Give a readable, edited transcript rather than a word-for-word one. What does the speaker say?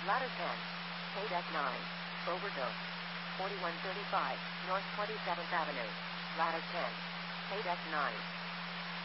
Ladder 10. KDEC 9. Overdose. 4135 North 27th Avenue. Ladder 10. KDEC 9.